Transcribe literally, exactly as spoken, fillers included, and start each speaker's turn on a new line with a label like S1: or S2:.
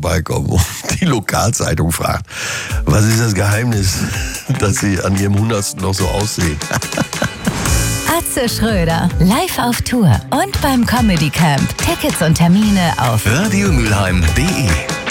S1: vorbeikommen und die Lokalzeitung fragt, was ist das Geheimnis, dass Sie an Ihrem Hundertsten noch so aussehen?
S2: Atze Schröder, live auf Tour und beim Comedy Camp. Tickets und Termine auf
S3: radiomülheim punkt de